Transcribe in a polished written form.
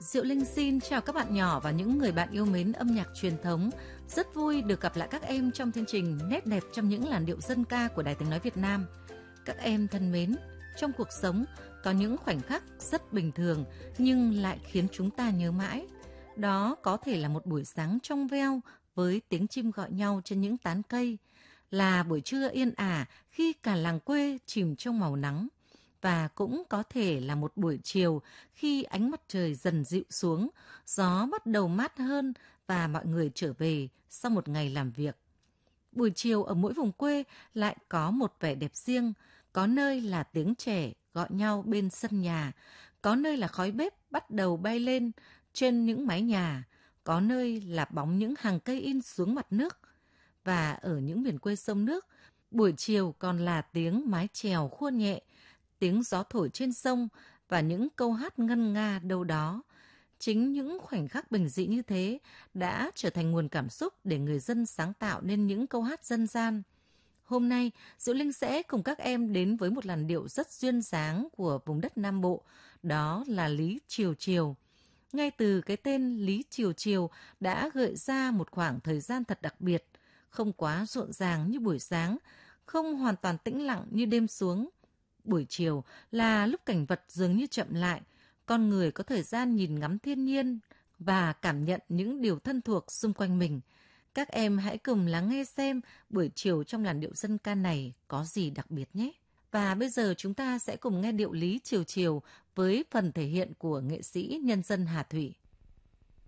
Diệu Linh xin chào các bạn nhỏ và những người bạn yêu mến âm nhạc truyền thống. Rất vui được gặp lại các em trong chương trình Nét đẹp trong những làn điệu dân ca của Đài Tiếng nói Việt Nam. Các em thân mến, trong cuộc sống có những khoảnh khắc rất bình thường nhưng lại khiến chúng ta nhớ mãi. Đó có thể là một buổi sáng trong veo với tiếng chim gọi nhau trên những tán cây, là buổi trưa yên ả khi cả làng quê chìm trong màu nắng. Và cũng có thể là một buổi chiều khi ánh mặt trời dần dịu xuống, gió bắt đầu mát hơn và mọi người trở về sau một ngày làm việc. Buổi chiều ở mỗi vùng quê lại có một vẻ đẹp riêng, có nơi là tiếng trẻ gọi nhau bên sân nhà, có nơi là khói bếp bắt đầu bay lên trên những mái nhà, có nơi là bóng những hàng cây in xuống mặt nước. Và ở những miền quê sông nước, buổi chiều còn là tiếng mái chèo khua nhẹ, tiếng gió thổi trên sông và những câu hát ngân nga đâu đó. Chính những khoảnh khắc bình dị như thế đã trở thành nguồn cảm xúc để người dân sáng tạo nên những câu hát dân gian. Hôm nay, Diệu Linh sẽ cùng các em đến với một làn điệu rất duyên dáng của vùng đất Nam Bộ, đó là Lý Chiều Chiều. Ngay từ cái tên Lý Chiều Chiều đã gợi ra một khoảng thời gian thật đặc biệt, không quá rộn ràng như buổi sáng, không hoàn toàn tĩnh lặng như đêm xuống. Buổi chiều là lúc cảnh vật dường như chậm lại, con người có thời gian nhìn ngắm thiên nhiên và cảm nhận những điều thân thuộc xung quanh mình. Các em hãy cùng lắng nghe xem buổi chiều trong làn điệu dân ca này có gì đặc biệt nhé. Và bây giờ chúng ta sẽ cùng nghe điệu Lý Chiều Chiều với phần thể hiện của nghệ sĩ nhân dân Hà Thủy.